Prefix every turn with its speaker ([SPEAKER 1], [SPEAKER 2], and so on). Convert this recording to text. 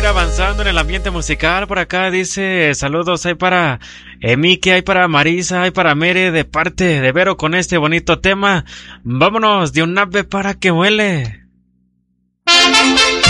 [SPEAKER 1] avanzando en el ambiente musical. Por acá dice, saludos, hay para Miki, hay para Marisa, hay para Mere, de parte de Vero con este bonito tema. Vámonos de un ave para que huele.